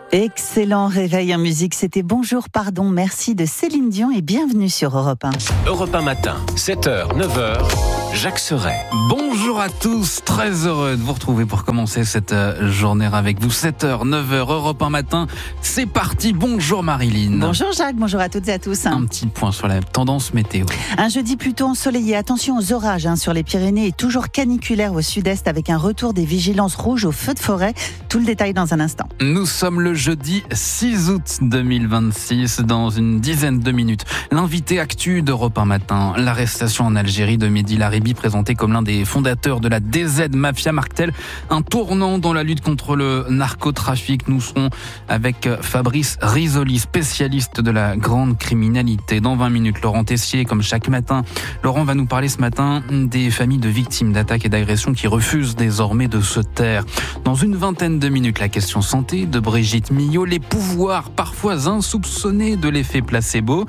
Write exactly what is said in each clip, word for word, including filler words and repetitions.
Excellent réveil en musique, c'était Bonjour, pardon, merci de Céline Dion et bienvenue sur Europe un. Europe un matin, sept heures, neuf heures, Jacques Serret. Bonjour à tous, très heureux de vous retrouver pour commencer cette journée avec vous. sept heures, neuf heures, Europe un matin, c'est parti. Bonjour Marilyn. Bonjour Jacques, bonjour à toutes et à tous. Un petit point sur la tendance météo. Un jeudi plutôt ensoleillé, attention aux orages hein, sur les Pyrénées et toujours caniculaire au sud-est avec un retour des vigilances rouges aux feux de forêt. Tout le détail dans un instant. Nous sommes le jeudi six août deux mille vingt-six, dans une dizaine de minutes. L'invité actu d'Europe un matin, l'arrestation en Algérie de Mehdi Laribi, présenté comme l'un des fondateurs de la D Z Mafia, marque-t-elle un tournant dans la lutte contre le narcotrafic? Nous serons avec Fabrice Risoli, spécialiste de la grande criminalité. Dans vingt minutes, Laurent Tessier, comme chaque matin. Laurent va nous parler ce matin des familles de victimes d'attaques et d'agressions qui refusent désormais de se taire. Dans une vingtaine de minutes, la question santé de Brigitte Millot, les pouvoirs parfois insoupçonnés de l'effet placebo.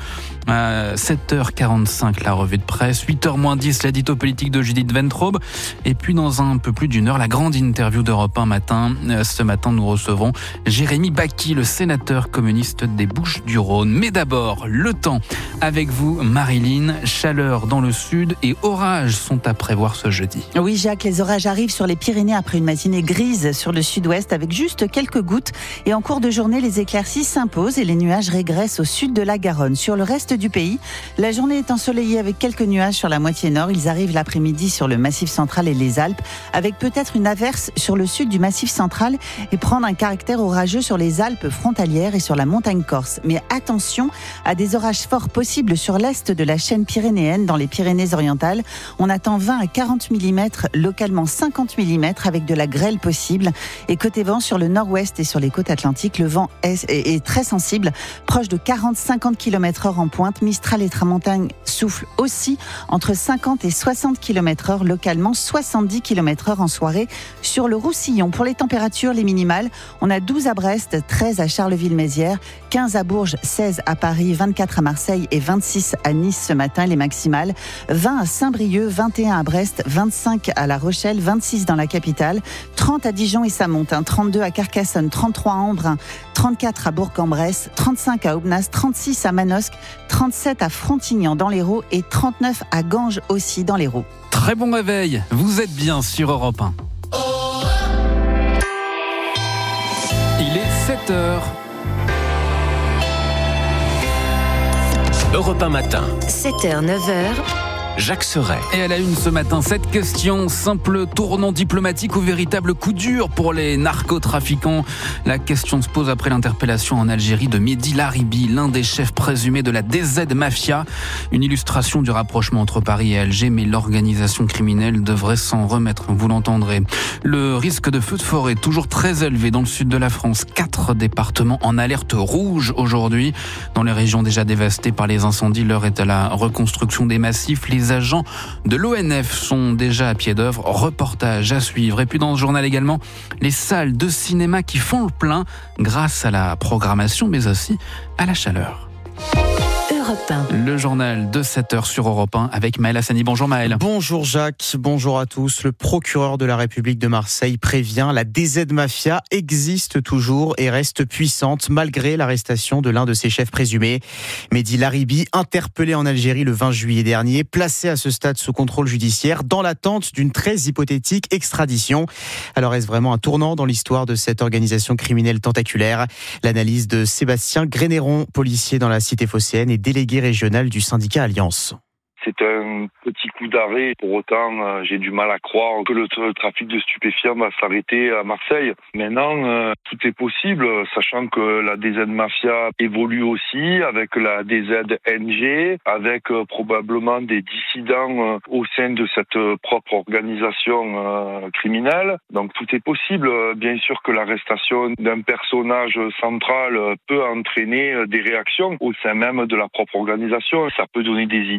À sept heures quarante-cinq, la revue de presse. huit heures moins dix, l'édito politique de Judith Ventraube. Et puis dans un peu plus d'une heure, la grande interview d'Europe un matin. Ce matin, nous recevrons Jérémy Bacchi, le sénateur communiste des Bouches-du-Rhône. Mais d'abord, le temps avec vous, Marilyn. Chaleur dans le sud et orages sont à prévoir ce jeudi. Oui Jacques, les orages arrivent sur les Pyrénées après une matinée grise sur le sud-ouest avec juste quelques gouttes. Et en cours de journée, les éclaircies s'imposent et les nuages régressent au sud de la Garonne. Sur le reste du pays, la journée est ensoleillée avec quelques nuages sur la moitié nord. Ils arrivent l'après-midi sur le Massif central et les Alpes, avec peut-être une averse sur le sud du Massif central et prendre un caractère orageux sur les Alpes frontalières et sur la montagne corse. Mais attention à des orages forts possibles sur l'est de la chaîne pyrénéenne, dans les Pyrénées-Orientales. On attend vingt à quarante millimètres, localement cinquante millimètres, avec de la grêle possible. Et côté vent, sur le nord-ouest et sur les côtes atlantiques, le vent est, est, est très sensible, proche de quarante à cinquante kilomètres heure en pointe. Mistral et tramontane soufflent aussi entre cinquante et soixante kilomètres heure, localement soixante-dix kilomètres heure en soirée sur le Roussillon. Pour les températures, les minimales, on a douze à Brest, treize à Charleville-Mézières, quinze à Bourges, seize à Paris, vingt-quatre à Marseille et vingt-six à Nice ce matin, les maximales, vingt à Saint-Brieuc, vingt et un à Brest, vingt-cinq à La Rochelle, vingt-six dans la capitale, trente à Dijon et ça monte, hein, trente-deux à Carcassonne, trente-trois à Embrun, trente-quatre à Bourg-en-Bresse, trente-cinq à Aubenas, trente-six à Manosque, trente-sept à Frontignan dans l'Hérault et trente-neuf à Ganges aussi dans l'Hérault. Très bon réveil, vous êtes bien sur Europe un. Il est sept heures. Europe un matin, sept heures, neuf heures. Jacques Serret. Et à la une ce matin, cette question, simple tournant diplomatique ou véritable coup dur pour les narcotrafiquants? La question se pose après l'interpellation en Algérie de Mehdi Laribi, l'un des chefs présumés de la D Z Mafia. Une illustration du rapprochement entre Paris et Alger, mais l'organisation criminelle devrait s'en remettre, vous l'entendrez. Le risque de feu de forêt toujours très élevé dans le sud de la France. Quatre départements en alerte rouge aujourd'hui. Dans les régions déjà dévastées par les incendies, l'heure est à la reconstruction des massifs. Les agents de l'O N F sont déjà à pied d'œuvre. Reportage à suivre. Et puis dans ce journal également, les salles de cinéma qui font le plein grâce à la programmation, mais aussi à la chaleur. Europe un. Le journal de sept heures sur Europe un avec Maël Hassani. Bonjour Maël. Bonjour Jacques, bonjour à tous. Le procureur de la République de Marseille prévient, la D Z Mafia existe toujours et reste puissante malgré l'arrestation de l'un de ses chefs présumés. Mehdi Laribi, interpellé en Algérie le vingt juillet dernier, placé à ce stade sous contrôle judiciaire dans l'attente d'une très hypothétique extradition. Alors est-ce vraiment un tournant dans l'histoire de cette organisation criminelle tentaculaire? L'analyse de Sébastien Grénéron, policier dans la cité phocéenne et délégué régional du syndicat Alliance. C'est un petit coup d'arrêt. Pour autant, euh, j'ai du mal à croire que le, le trafic de stupéfiants va s'arrêter à Marseille. Maintenant, euh, tout est possible, sachant que la D Z Mafia évolue aussi avec la D Z N G, avec euh, probablement des dissidents euh, au sein de cette euh, propre organisation euh, criminelle. Donc tout est possible. Bien sûr que l'arrestation d'un personnage central peut entraîner des réactions au sein même de la propre organisation. Ça peut donner des idées,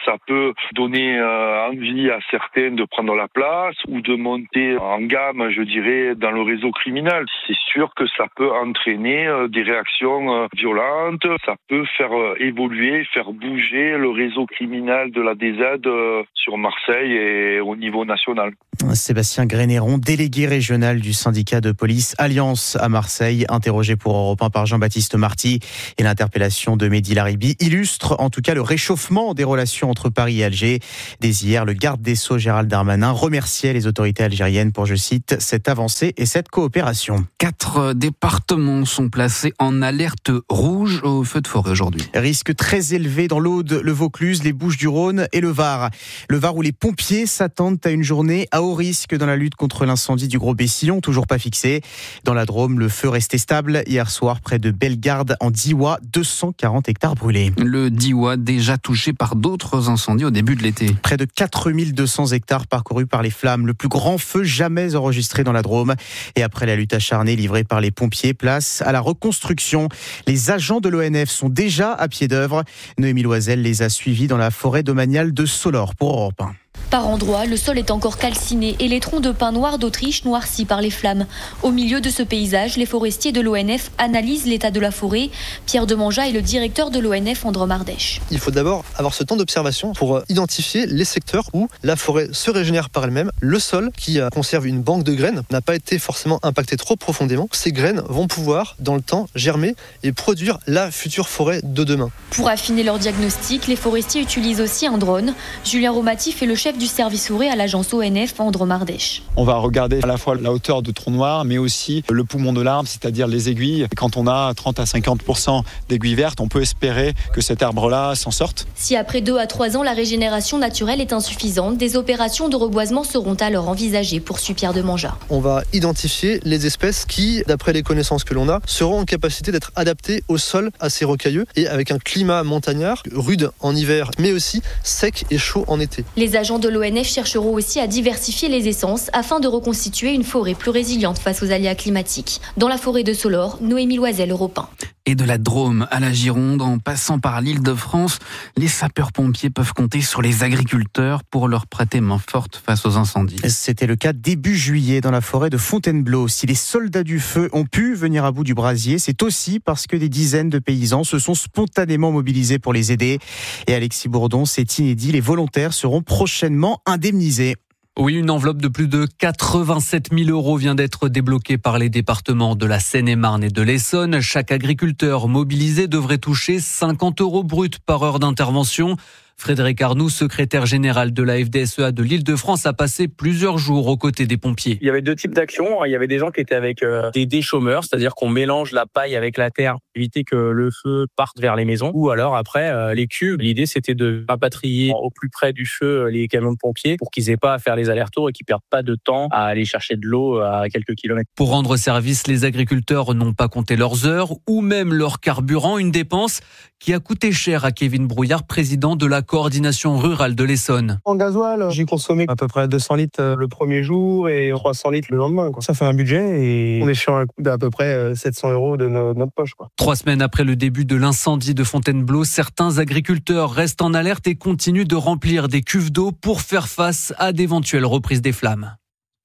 ça peut donner euh, envie à certains de prendre la place ou de monter en gamme, je dirais, dans le réseau criminel. C'est sûr que ça peut entraîner euh, des réactions euh, violentes, ça peut faire euh, évoluer, faire bouger le réseau criminel de la D Z euh, sur Marseille et au niveau national. Sébastien Grénéron, délégué régional du syndicat de police Alliance à Marseille, interrogé pour Europe un par Jean-Baptiste Marty. Et l'interpellation de Mehdi Laribi illustre en tout cas le réchauffement des relations entre Paris et Alger. Dès hier, le garde des Sceaux Gérald Darmanin remerciait les autorités algériennes pour, je cite, cette avancée et cette coopération. Quatre départements sont placés en alerte rouge au feu de forêt aujourd'hui. Risque très élevé dans l'Aude, le Vaucluse, les Bouches-du-Rhône et le Var. Le Var où les pompiers s'attendent à une journée à haut risque dans la lutte contre l'incendie du Gros Bessillon, toujours pas fixé. Dans la Drôme, le feu restait stable. Hier soir, près de Bellegarde, en Diois, deux cent quarante hectares brûlés. Le Diois, déjà touché par d'autres incendies au début de l'été. Près de quatre mille deux cents hectares parcourus par les flammes. Le plus grand feu jamais enregistré dans la Drôme. Et après la lutte acharnée livrée par les pompiers, place à la reconstruction. Les agents de l'O N F sont déjà à pied d'œuvre. Noémie Loisel les a suivis dans la forêt domaniale de Solor pour Europe un. Par endroits, le sol est encore calciné et les troncs de pin noir d'Autriche noircis par les flammes. Au milieu de ce paysage, les forestiers de l'O N F analysent l'état de la forêt. Pierre Demangeat est le directeur de l'O N F en Drôme-Ardèche. Il faut d'abord avoir ce temps d'observation pour identifier les secteurs où la forêt se régénère par elle-même. Le sol, qui conserve une banque de graines, n'a pas été forcément impacté trop profondément. Ces graines vont pouvoir, dans le temps, germer et produire la future forêt de demain. Pour affiner leur diagnostic, les forestiers utilisent aussi un drone. Julien Romatif est le chef du service forêt à l'agence O N F en Drôme-Ardèche. On va regarder à la fois la hauteur de tronc noir, mais aussi le poumon de l'arbre, c'est-à-dire les aiguilles. Quand on a trente à cinquante pour cent d'aiguilles vertes, on peut espérer que cet arbre-là s'en sorte. Si après deux à trois ans, la régénération naturelle est insuffisante, des opérations de reboisement seront alors envisagées, poursuit Pierre Demangeat. On va identifier les espèces qui, d'après les connaissances que l'on a, seront en capacité d'être adaptées au sol assez rocailleux et avec un climat montagnard, rude en hiver, mais aussi sec et chaud en été. Les agents de l'O N F chercheront aussi à diversifier les essences afin de reconstituer une forêt plus résiliente face aux aléas climatiques. Dans la forêt de Solor, Noémie Loisel, Europe un. Et de la Drôme à la Gironde, en passant par l'Île-de-France, les sapeurs-pompiers peuvent compter sur les agriculteurs pour leur prêter main forte face aux incendies. C'était le cas début juillet dans la forêt de Fontainebleau. Si les soldats du feu ont pu venir à bout du brasier, c'est aussi parce que des dizaines de paysans se sont spontanément mobilisés pour les aider. Et Alexis Bourdon, c'est inédit, les volontaires seront prochainement indemnisés. Oui, une enveloppe de plus de quatre-vingt-sept mille euros vient d'être débloquée par les départements de la Seine-et-Marne et de l'Essonne. Chaque agriculteur mobilisé devrait toucher cinquante euros bruts par heure d'intervention. Frédéric Arnoux, secrétaire général de la F D S E A de l'Île-de-France, a passé plusieurs jours aux côtés des pompiers. Il y avait deux types d'actions. Il y avait des gens qui étaient avec euh, des déchômeurs, c'est-à-dire qu'on mélange la paille avec la terre, éviter que le feu parte vers les maisons. Ou alors après, euh, les cubes. L'idée, c'était de rapatrier au plus près du feu les camions de pompiers pour qu'ils aient pas à faire les allers-retours et qu'ils perdent pas de temps à aller chercher de l'eau à quelques kilomètres. Pour rendre service, les agriculteurs n'ont pas compté leurs heures ou même leur carburant, une dépense qui a coûté cher à Kevin Brouillard, président de la coordination rurale de l'Essonne. En gasoil, j'ai consommé à peu près deux cents litres le premier jour et trois cents litres le lendemain. Quoi. Ça fait un budget et on est sur un coût d'à peu près sept cents euros de notre poche. Quoi. Trois semaines après le début de l'incendie de Fontainebleau, certains agriculteurs restent en alerte et continuent de remplir des cuves d'eau pour faire face à d'éventuelles reprises des flammes.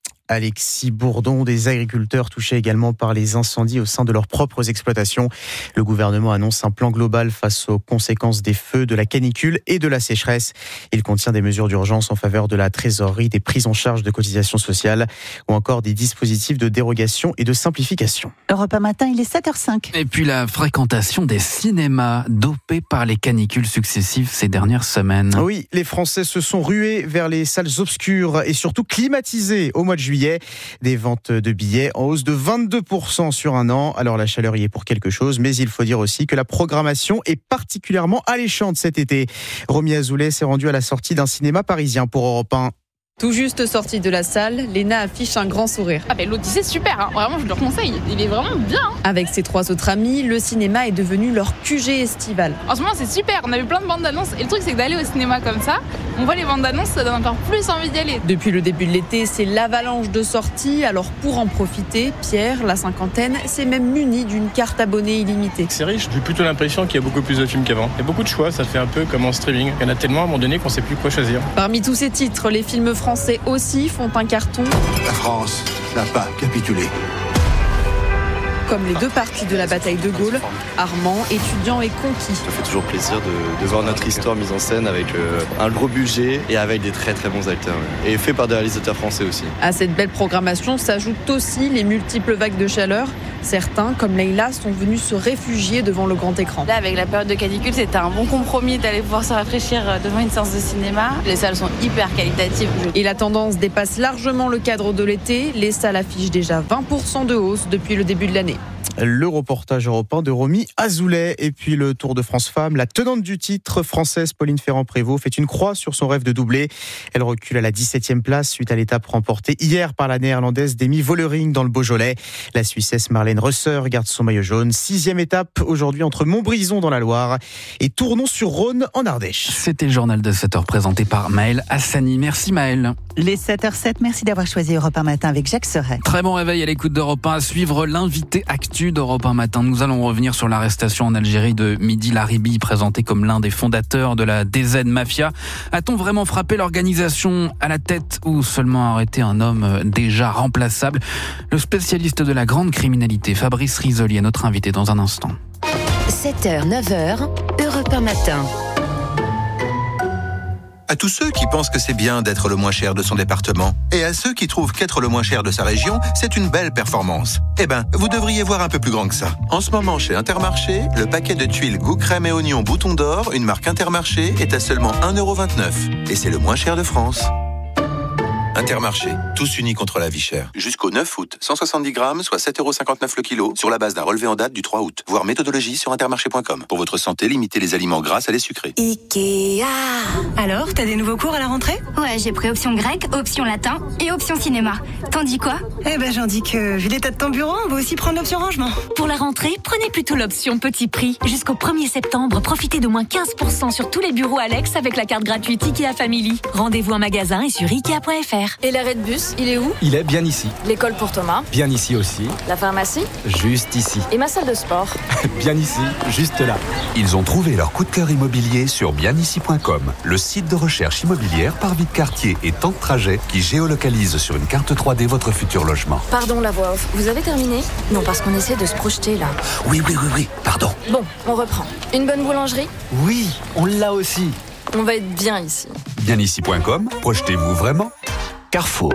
Alexis Bourdon, des agriculteurs touchés également par les incendies au sein de leurs propres exploitations. Le gouvernement annonce un plan global face aux conséquences des feux, de la canicule et de la sécheresse. Il contient des mesures d'urgence en faveur de la trésorerie, des prises en charge de cotisations sociales ou encore des dispositifs de dérogation et de simplification. Europe un matin, il est sept heures cinq. Et puis la fréquentation des cinémas dopés par les canicules successives ces dernières semaines. Oui, les Français se sont rués vers les salles obscures et surtout climatisées au mois de juillet. Des ventes de billets en hausse de vingt-deux pour cent sur un an. Alors la chaleur y est pour quelque chose, mais il faut dire aussi que la programmation est particulièrement alléchante cet été. Romy Azoulay s'est rendu à la sortie d'un cinéma parisien pour Europe un. Tout juste sortie de la salle, Léna affiche un grand sourire. Ah ben l'Odyssée, super, hein. Vraiment je le conseille, il est vraiment bien. Hein. Avec ses trois autres amis, le cinéma est devenu leur Q G estival. En ce moment c'est super, on a vu plein de bandes d'annonces et le truc c'est que d'aller au cinéma comme ça, on voit les bandes d'annonces, ça donne encore plus envie d'y aller. Depuis le début de l'été, c'est l'avalanche de sorties, alors pour en profiter, Pierre, la cinquantaine, s'est même muni d'une carte abonnée illimitée. C'est riche, j'ai plutôt l'impression qu'il y a beaucoup plus de films qu'avant. Il y a beaucoup de choix, ça fait un peu comme en streaming. Il y en a tellement à un moment donné qu'on ne sait plus quoi choisir. Parmi tous ces titres, les films français aussi font un carton. La France n'a pas capitulé. Comme les deux parties de la bataille de Gaulle, Armand, étudiant et conquis. Ça fait toujours plaisir de, de voir notre histoire mise en scène avec euh, un gros budget et avec des très très bons acteurs. Ouais. Et fait par des réalisateurs français aussi. À cette belle programmation s'ajoutent aussi les multiples vagues de chaleur. Certains, comme Leïla, sont venus se réfugier devant le grand écran. Là, avec la période de canicule, c'était un bon compromis d'aller pouvoir se rafraîchir devant une séance de cinéma. Les salles sont hyper qualitatives. Et la tendance dépasse largement le cadre de l'été. Les salles affichent déjà vingt pour cent de hausse depuis le début de l'année. Le reportage européen de Romy Azoulay. Et puis le Tour de France Femmes. La tenante du titre française, Pauline Ferrand-Prévot, fait une croix sur son rêve de doubler. Elle recule à la dix-septième place suite à l'étape remportée hier par la néerlandaise Demi Vollering dans le Beaujolais. La Suissesse Marlène Rösser garde son maillot jaune. Sixième étape aujourd'hui entre Montbrison dans la Loire et Tournon-sur-Rhône en Ardèche. C'était le journal de sept heures présenté par Maël Hassani. Merci Maël. Les sept heures sept, merci d'avoir choisi Europe un Matin avec Jacques Serret. Très bon réveil à l'écoute d'Europe un. À suivre l'invité actu d'Europe un Matin. Nous allons revenir sur l'arrestation en Algérie de Mehdi Laribi, présenté comme l'un des fondateurs de la D Z Mafia. A-t-on vraiment frappé l'organisation à la tête ou seulement arrêté un homme déjà remplaçable? Le spécialiste de la grande criminalité, Fabrice Risoli, est notre invité dans un instant. sept heures, neuf heures, Europe un Matin. À tous ceux qui pensent que c'est bien d'être le moins cher de son département, et à ceux qui trouvent qu'être le moins cher de sa région, c'est une belle performance. Eh ben, vous devriez voir un peu plus grand que ça. En ce moment, chez Intermarché, le paquet de tuiles goût crème et oignon bouton d'or, une marque Intermarché, est à seulement un euro vingt-neuf. Et c'est le moins cher de France. Intermarché, tous unis contre la vie chère. Jusqu'au neuf août, cent soixante-dix grammes, soit sept euros cinquante-neuf le kilo, sur la base d'un relevé en date du trois août. Voir méthodologie sur intermarché point com. Pour votre santé, limitez les aliments gras à les sucrés. Ikea. Alors, t'as des nouveaux cours à la rentrée? Ouais, j'ai pris option grec, option latin et option cinéma. T'en dis quoi? Eh ben, j'en dis que, vu l'état de ton bureau, on va aussi prendre l'option rangement. Pour la rentrée, prenez plutôt l'option petit prix. Jusqu'au premier septembre, profitez d'au moins quinze pour cent sur tous les bureaux Alex avec la carte gratuite Ikea Family. Rendez-vous en magasin et sur ikea point f r. Et l'arrêt de bus, il est où? Il est bien ici. L'école pour Thomas? Bien ici aussi. La pharmacie? Juste ici. Et ma salle de sport? Bien ici, juste là. Ils ont trouvé leur coup de cœur immobilier sur bien ici point com, le site de recherche immobilière par vie de quartier et temps de trajet qui géolocalise sur une carte trois D votre futur logement. Pardon la voix off, vous avez terminé? Non, parce qu'on essaie de se projeter là. Oui, oui, oui, oui, pardon. Bon, on reprend. Une bonne boulangerie? Oui, on l'a aussi. On va être bien ici. bien ici point com, projetez-vous vraiment. Carrefour.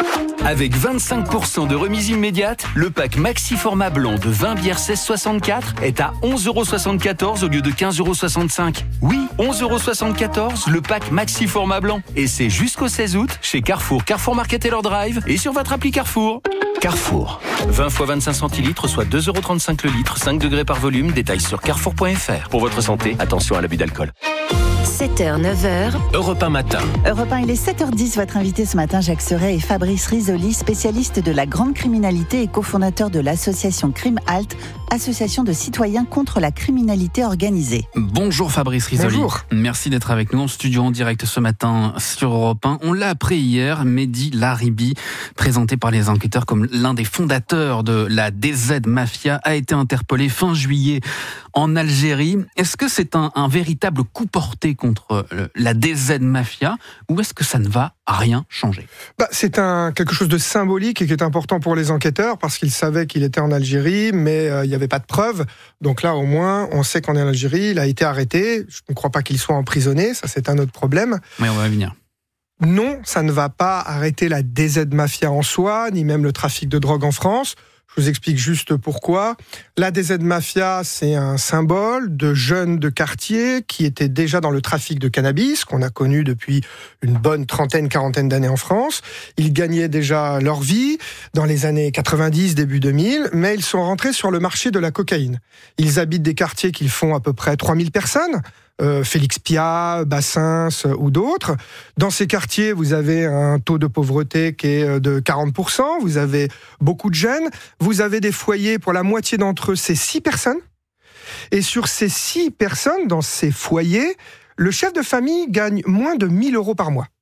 Avec vingt-cinq pour cent de remise immédiate, le pack Maxi Format Blanc de vingt bières seize soixante-quatre est à onze euros soixante-quatorze au lieu de quinze euros soixante-cinq. Oui, onze euros soixante-quatorze, le pack Maxi Format Blanc. Et c'est jusqu'au seize août chez Carrefour, Carrefour Market et leur Drive et sur votre appli Carrefour. Carrefour. vingt fois vingt-cinq centilitres, soit deux euros trente-cinq le litre, cinq degrés par volume. Détails sur carrefour point f r. Pour votre santé, attention à l'abus d'alcool. sept heures, neuf heures. Europe un Matin. Europe un, il est sept heures dix. Votre invité ce matin, Jacques Serret et Fabrice Risoli, spécialiste de la grande criminalité et cofondateur de l'association Crime Halt, association de citoyens contre la criminalité organisée. Bonjour Fabrice Risoli. Bonjour. Merci d'être avec nous en studio en direct ce matin sur Europe un. On l'a appris hier, Mehdi Laribi, présenté par les enquêteurs comme l'un des fondateurs de la D Z Mafia, a été interpellé fin juillet en Algérie. Est-ce que c'est un, un véritable coup porté contre la D Z Mafia ou est-ce que ça ne va rien changer? bah, C'est un, quelque chose de symbolique et qui est important pour les enquêteurs parce qu'ils savaient qu'il était en Algérie, mais euh, il n'y avait pas de preuves. Donc là, au moins, on sait qu'en Algérie, il a été arrêté. Je ne crois pas qu'il soit emprisonné, ça c'est un autre problème. Mais on va y venir. Non, ça ne va pas arrêter la D Z Mafia en soi, ni même le trafic de drogue en France. Je vous explique juste pourquoi. La D Z Mafia, c'est un symbole de jeunes de quartier qui étaient déjà dans le trafic de cannabis, qu'on a connu depuis une bonne trentaine, quarantaine d'années en France. Ils gagnaient déjà leur vie dans les années quatre-vingt-dix, début deux mille, mais ils sont rentrés sur le marché de la cocaïne. Ils habitent des quartiers qui font à peu près trois mille personnes, euh, Félix Piat, Bassins euh, ou d'autres. Dans ces quartiers, vous avez un taux de pauvreté qui est de quarante pour cent, vous avez beaucoup de jeunes, vous avez des foyers, pour la moitié d'entre eux, c'est six personnes. Et sur ces six personnes, dans ces foyers, le chef de famille gagne moins de mille euros par mois.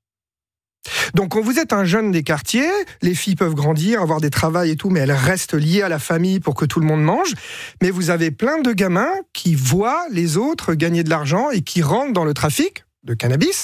Donc quand vous êtes un jeune des quartiers, les filles peuvent grandir, avoir des travails et tout, mais elles restent liées à la famille pour que tout le monde mange. Mais vous avez plein de gamins qui voient les autres gagner de l'argent et qui rentrent dans le trafic de cannabis.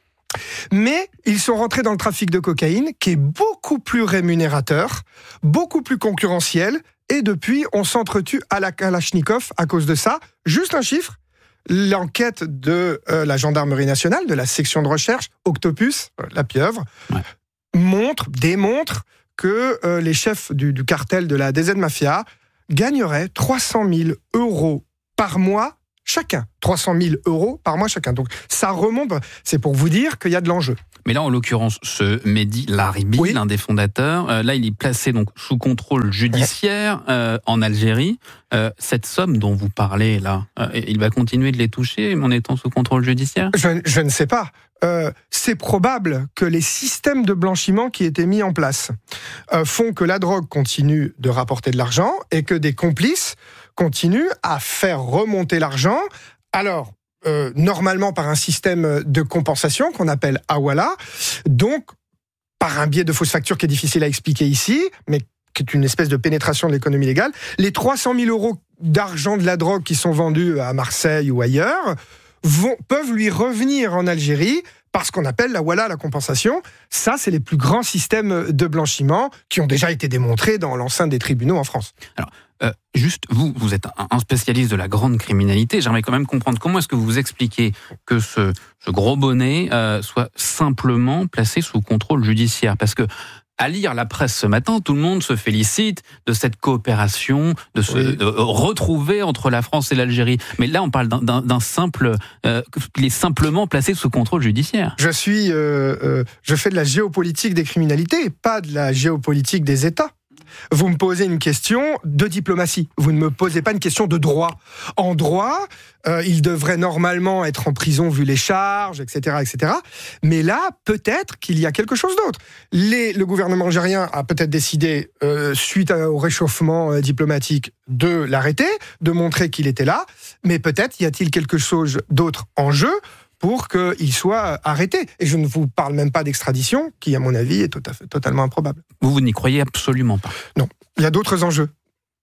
Mais ils sont rentrés dans le trafic de cocaïne qui est beaucoup plus rémunérateur, beaucoup plus concurrentiel. Et depuis, on s'entretue à la Kalachnikov à cause de ça. Juste un chiffre. L'enquête de euh, la gendarmerie nationale, de la section de recherche, Octopus, euh, la pieuvre, ouais. montre, démontre que euh, les chefs du, du cartel de la D Z Mafia gagneraient trois cent mille euros par mois chacun. trois cent mille euros par mois chacun. Donc ça remonte, c'est pour vous dire qu'il y a de l'enjeu. Mais là, en l'occurrence, ce Mehdi Laribi, oui. l'un des fondateurs, euh, là, il est placé donc sous contrôle judiciaire euh, en Algérie. Euh, cette somme dont vous parlez là, euh, il va continuer de les toucher en étant sous contrôle judiciaire ? Je, je ne sais pas. Euh, c'est probable que les systèmes de blanchiment qui étaient mis en place euh, font que la drogue continue de rapporter de l'argent et que des complices continuent à faire remonter l'argent. Alors, Euh, normalement par un système de compensation qu'on appelle Hawala, donc par un biais de fausse facture qui est difficile à expliquer ici, mais qui est une espèce de pénétration de l'économie légale. Les trois cent mille euros d'argent de la drogue qui sont vendus à Marseille ou ailleurs vont, peuvent lui revenir en Algérie par ce qu'on appelle la Hawala, la compensation. Ça, c'est les plus grands systèmes de blanchiment qui ont déjà été démontrés dans l'enceinte des tribunaux en France. Alors, Euh, juste, vous, vous êtes un spécialiste de la grande criminalité. J'aimerais quand même comprendre comment est-ce que vous vous expliquez que ce, ce gros bonnet euh, soit simplement placé sous contrôle judiciaire. Parce que, à lire la presse ce matin, tout le monde se félicite de cette coopération, de se oui. de retrouver entre la France et l'Algérie. Mais là, on parle d'un, d'un, d'un simple, euh, il est simplement placé sous contrôle judiciaire. Je suis, euh, euh, je fais de la géopolitique des criminalités, pas de la géopolitique des États. Vous me posez une question de diplomatie. Vous ne me posez pas une question de droit. En droit, euh, il devrait normalement être en prison vu les charges, et cetera, et cetera. Mais là, peut-être qu'il y a quelque chose d'autre. Les, le gouvernement algérien a peut-être décidé, euh, suite au réchauffement euh, diplomatique, de l'arrêter, de montrer qu'il était là. Mais peut-être y a-t-il quelque chose d'autre en jeu pour qu'il soit arrêté. Et je ne vous parle même pas d'extradition, qui, à mon avis, est tout à fait, totalement improbable. Vous, vous n'y croyez absolument pas ? Non. Il y a d'autres enjeux. C'est-à-dire ?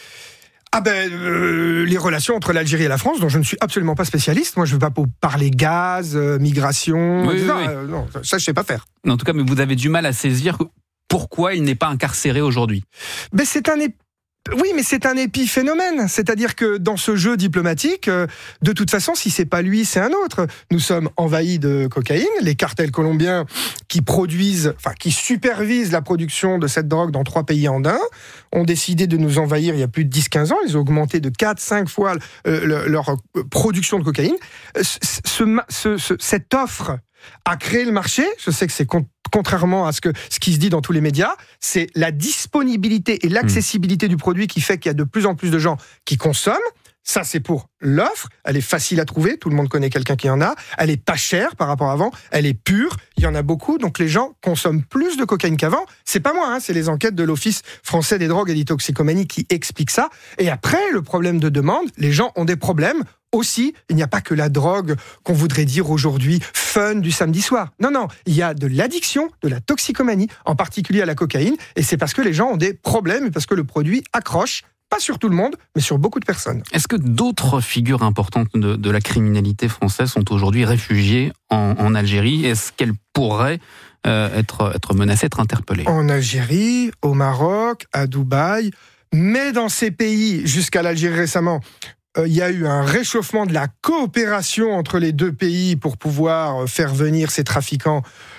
Ah ben, euh, les relations entre l'Algérie et la France, dont je ne suis absolument pas spécialiste. Moi, je ne veux pas parler gaz, euh, migration, oui, et cetera. Oui, oui. Euh, non, ça, je ne sais pas faire. En tout cas, mais vous avez du mal à saisir pourquoi il n'est pas incarcéré aujourd'hui. Ben, c'est un ép- Oui, mais c'est un épiphénomène. C'est-à-dire que dans ce jeu diplomatique, euh, de toute façon, si c'est pas lui, c'est un autre. Nous sommes envahis de cocaïne. Les cartels colombiens qui produisent, enfin, qui supervisent la production de cette drogue dans trois pays andins ont décidé de nous envahir il y a plus de dix à quinze ans. Ils ont augmenté de quatre à cinq fois euh, le, leur production de cocaïne. Ce, ce, ce, ce, cette offre a créé le marché. Je sais que c'est con- contrairement à ce, que, ce qui se dit dans tous les médias, c'est la disponibilité et l'accessibilité mmh. du produit qui fait qu'il y a de plus en plus de gens qui consomment. Ça, c'est pour l'offre. Elle est facile à trouver. Tout le monde connaît quelqu'un qui en a. Elle est pas chère par rapport à avant. Elle est pure. Il y en a beaucoup. Donc, les gens consomment plus de cocaïne qu'avant. C'est pas moi, hein, c'est les enquêtes de l'Office français des drogues et des toxicomanies qui expliquent ça. Et après, le problème de demande, les gens ont des problèmes. Aussi, il n'y a pas que la drogue qu'on voudrait dire aujourd'hui fun du samedi soir. Non, non, il y a de l'addiction, de la toxicomanie, en particulier à la cocaïne. Et c'est parce que les gens ont des problèmes et parce que le produit accroche. Pas sur tout le monde, mais sur beaucoup de personnes. Est-ce que d'autres figures importantes de, de la criminalité française sont aujourd'hui réfugiées en, en Algérie ? Est-ce qu'elles pourraient euh, être, être menacées, être interpellées ? En Algérie, au Maroc, à Dubaï, mais dans ces pays, jusqu'à l'Algérie récemment, il y a eu un réchauffement de la coopération entre les deux pays pour pouvoir faire venir ces trafiquants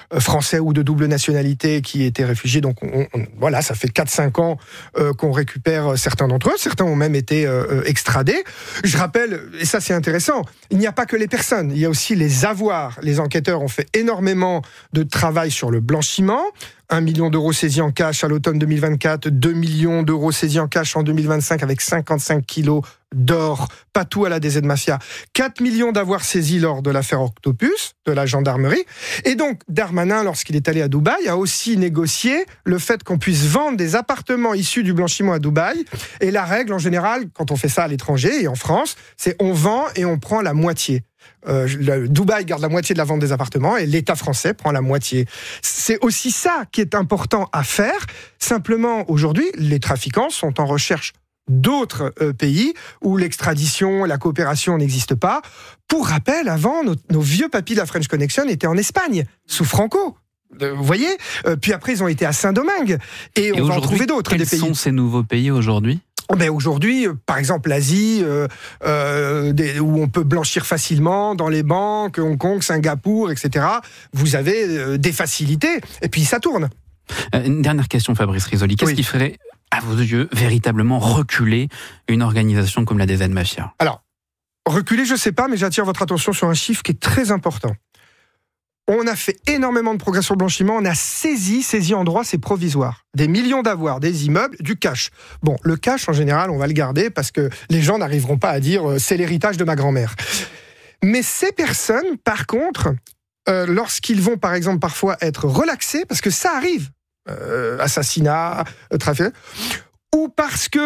français ou de double nationalité qui étaient réfugiés. Donc on, on, voilà, ça fait quatre cinq ans euh, qu'on récupère certains d'entre eux. Certains ont même été euh, extradés. Je rappelle, et ça c'est intéressant, il n'y a pas que les personnes, il y a aussi les avoirs. Les enquêteurs ont fait énormément de travail sur le blanchiment. un million d'euros saisis en cash à l'automne deux mille vingt-quatre, deux millions d'euros saisis en cash en deux mille vingt-cinq avec cinquante-cinq kilos d'or, pas tout à la D Z Mafia, quatre millions d'avoirs saisis lors de l'affaire Octopus, de la gendarmerie. Et donc, Darmanin, lorsqu'il est allé à Dubaï, a aussi négocié le fait qu'on puisse vendre des appartements issus du blanchiment à Dubaï. Et la règle, en général, quand on fait ça à l'étranger et en France, c'est on vend et on prend la moitié. Euh, le Dubaï garde la moitié de la vente des appartements et l'État français prend la moitié. C'est aussi ça qui est important à faire. Simplement, aujourd'hui, les trafiquants sont en recherche d'autres euh, pays où l'extradition et la coopération n'existent pas. Pour rappel, avant, nos, nos vieux papis de la French Connection étaient en Espagne, sous Franco. Vous voyez euh, Puis après, ils ont été à Saint-Domingue. Et, et on va en trouver d'autres, des pays. Quels sont ces nouveaux pays aujourd'hui ? Ben aujourd'hui, par exemple, l'Asie, euh, euh, des, où on peut blanchir facilement dans les banques, Hong Kong, Singapour, et cetera. Vous avez euh, des facilités, et puis ça tourne. Euh, une dernière question, Fabrice Risoli. Qu'est-ce oui. qui ferait, à vos yeux, véritablement reculer une organisation comme la D Z Mafia ? Alors, reculer, je ne sais pas, mais j'attire votre attention sur un chiffre qui est très important. On a fait énormément de progrès sur le blanchiment, on a saisi, saisi en droit, c'est provisoire. Des millions d'avoirs, des immeubles, du cash. Bon, le cash, en général, on va le garder parce que les gens n'arriveront pas à dire euh, « c'est l'héritage de ma grand-mère ». Mais ces personnes, par contre, euh, lorsqu'ils vont, par exemple, parfois être relaxés, parce que ça arrive, euh, assassinat, euh, trafic, ou parce que